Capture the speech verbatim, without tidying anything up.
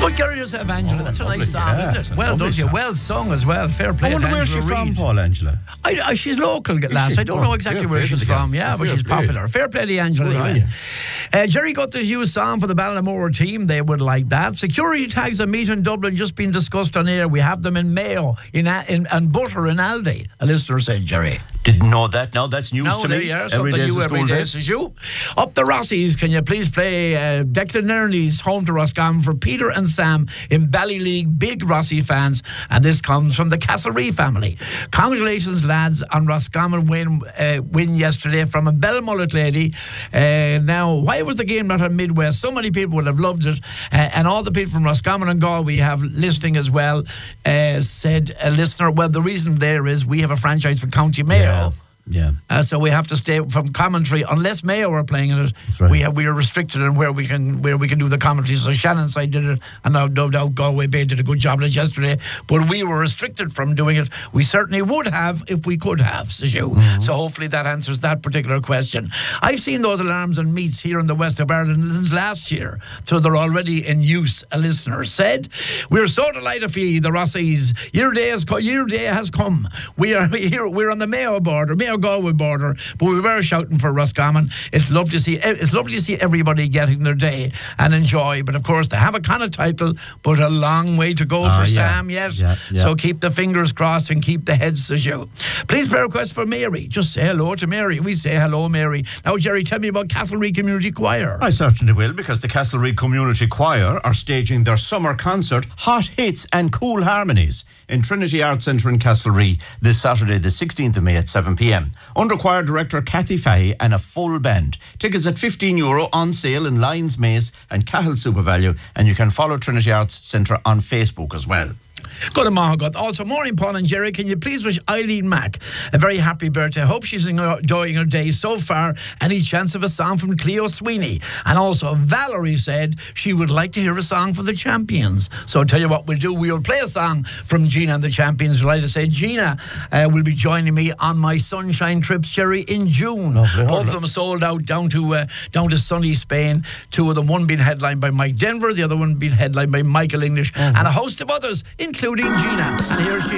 Good girl yourself, Angela. Oh, That's a lovely. nice song, Yeah, isn't it's it? a Well lovely done to you. song. Well sung as well. Fair play. I wonder to where's she Angela from, Reid. Paul, Angela? I, I, she's local, lass. she? I don't know Oh, exactly fair where play she's to the from. girl. Yeah, but Fair she's play. popular. Fair play to Angela. Good on Anyway. you. Uh, Jerry got this used song for the Ballinamore team. They would like that. Security tags and meet in Dublin just been discussed on air. We have them in Mayo in, in and Butter in Aldi. A listener said, Jerry. Didn't know that. No, that's news No, to there me. you are. Every Something day's you a every school day, day. says you. Up the Rossies, can you please play uh, Declan Nerney's Home to Roscommon for Peter and Sam in Ballyleague, big Rossi fans, and this comes from the Castlereagh family. Congratulations, lads, on Roscommon win uh, win yesterday from a Belmullet lady. Uh, now, why was the game not on Midwest? So many people would have loved it, uh, and all the people from Roscommon and Galway have listening as well. Uh, said a listener, well, the reason there is we have a franchise for County Mayo. Yeah. Yeah. Uh, so we have to stay from commentary unless Mayo are playing in it. right. We have we are restricted in where we can where we can do the commentary. So Shannon's side did it, and no, no doubt Galway Bay did a good job of it yesterday. But we were restricted from doing it. We certainly would have if we could have, says you. Mm-hmm. So hopefully that answers that particular question. I've seen those alarms and meets here in the west of Ireland since last year, so they're already in use. A listener said, "We're so delighted for you, the Rossies. Your day has co- your day has come. We are here. We're on the Mayo border, Mayo Galway border, but we were shouting for Roscommon. It's lovely to see. It's lovely to see everybody getting their day and enjoy. But of course, they have a kind of title, but a long way to go Ah, for yeah. Sam yet. Yeah, yeah. So keep the fingers crossed and keep the heads as you. Please play a request for Mary. Just say hello to Mary. We say hello, Mary. Now, Jerry, tell me about Castlereagh Community Choir. I certainly will, because the Castlereagh Community Choir are staging their summer concert, Hot Hits and Cool Harmonies, in Trinity Arts Centre in Castlereagh this Saturday, the sixteenth of May at seven p.m. Under choir director Cathy Fahy and a full band. Tickets at fifteen euro on sale in Lyons Mace and Cahill SuperValu, and you can follow Trinity Arts Centre on Facebook as well. Good morning. Also, morning, Paul and Jerry. Can you please wish Eileen Mack a very happy birthday? Hope she's enjoying her day so far. Any chance of a song from Cleo Sweeney? And also, Valerie said she would like to hear a song for the Champions. So I'll tell you what we'll do. We'll play a song from Gina and the Champions. I'd like to say Gina uh, will be joining me on my sunshine trips, Jerry, in June. Lovely. Both of them sold out down to uh, down to sunny Spain. Two of them, one being headlined by Mike Denver, the other one being headlined by Michael English, mm-hmm. and a host of others, including Gina. And here she